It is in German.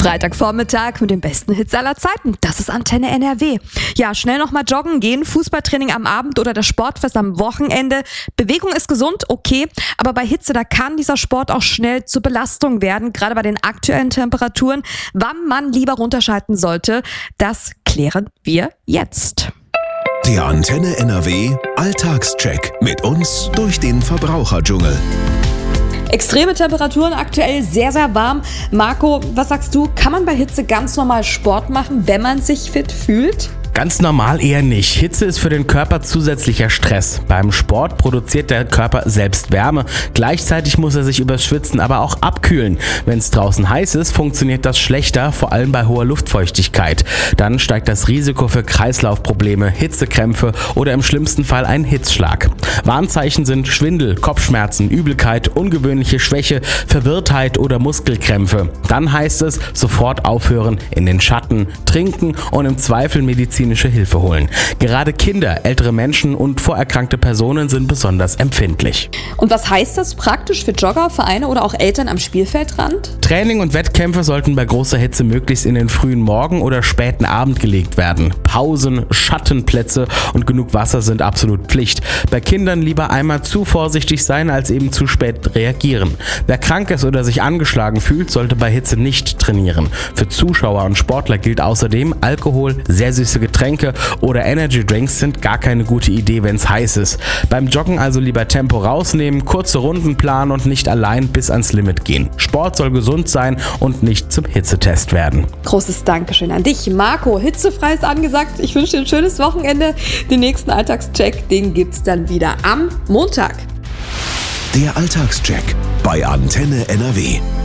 Freitagvormittag mit den besten Hits aller Zeiten. Das ist Antenne NRW. Ja, schnell nochmal joggen gehen, Fußballtraining am Abend oder das Sportfest am Wochenende. Bewegung ist gesund, okay, aber bei Hitze, da kann dieser Sport auch schnell zur Belastung werden, gerade bei den aktuellen Temperaturen. Wann man lieber runterschalten sollte, das klären wir jetzt. Der Antenne NRW Alltagscheck mit uns durch den Verbraucherdschungel. Extreme Temperaturen, aktuell sehr, sehr warm. Marco, was sagst du? Kann man bei Hitze ganz normal Sport machen, wenn man sich fit fühlt? Ganz normal eher nicht. Hitze ist für den Körper zusätzlicher Stress. Beim Sport produziert der Körper selbst Wärme. Gleichzeitig muss er sich übers Schwitzen aber auch abkühlen. Wenn es draußen heiß ist, funktioniert das schlechter, vor allem bei hoher Luftfeuchtigkeit. Dann steigt das Risiko für Kreislaufprobleme, Hitzekrämpfe oder im schlimmsten Fall ein Hitzschlag. Warnzeichen sind Schwindel, Kopfschmerzen, Übelkeit, ungewöhnliche Schwäche, Verwirrtheit oder Muskelkrämpfe. Dann heißt es, sofort aufhören, in den Schatten, trinken und im Zweifel medizinische Hilfe holen. Gerade Kinder, ältere Menschen und vorerkrankte Personen sind besonders empfindlich. Und was heißt das praktisch für Jogger, Vereine oder auch Eltern am Spielfeldrand? Training und Wettkämpfe sollten bei großer Hitze möglichst in den frühen Morgen oder späten Abend gelegt werden. Pausen, Schattenplätze und genug Wasser sind absolut Pflicht. Bei Kindern lieber einmal zu vorsichtig sein, als eben zu spät reagieren. Wer krank ist oder sich angeschlagen fühlt, sollte bei Hitze nicht trainieren. Für Zuschauer und Sportler gilt außerdem, Alkohol, sehr süße Getränke oder Energy Drinks sind gar keine gute Idee, wenn es heiß ist. Beim Joggen also lieber Tempo rausnehmen, kurze Runden planen und nicht allein bis ans Limit gehen. Sport soll gesund sein und nicht zum Hitzetest werden. Großes Dankeschön an dich, Marco. Hitzefrei ist angesagt. Ich wünsche dir ein schönes Wochenende. Den nächsten Alltagscheck, den gibt's dann wieder am Montag. Der Alltagscheck bei Antenne NRW.